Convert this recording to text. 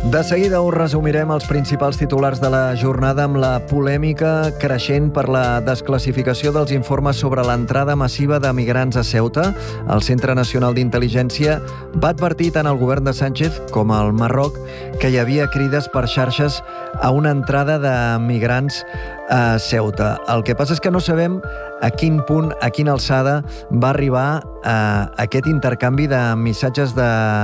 De seguida us resumirem els principals titulars de la jornada amb la polèmica creixent per la desclassificació dels informes sobre l'entrada massiva de migrants a Ceuta. El Centre Nacional d'Intel·ligència va advertir tant al govern de Sánchez com al Marroc que hi havia crides per xarxes a una entrada de migrants a Ceuta. El que passa és que no sabem a quin punt, a quina alçada va arribar aquest intercanvi de missatges de